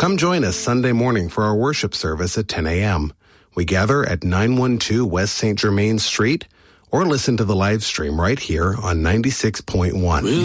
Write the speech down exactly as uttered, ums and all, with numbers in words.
Come join us Sunday morning for our worship service at ten a.m. We gather at nine twelve West Saint Germain Street, or listen to the live stream right here on ninety-six point one.